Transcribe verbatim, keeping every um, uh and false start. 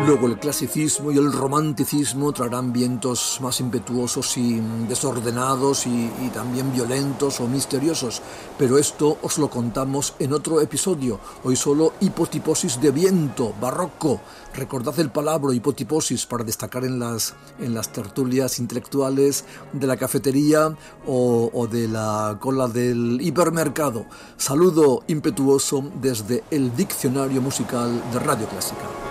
Luego el clasicismo y el romanticismo traerán vientos más impetuosos y desordenados y, y también violentos o misteriosos, pero esto os lo contamos en otro episodio. Hoy solo hipotiposis de viento, barroco. Recordad el palabra hipotiposis para destacar en las, en las tertulias intelectuales de la cafetería o, o de la cola del hipermercado. Saludo impetuoso desde el diccionario musical de Radio Clásica.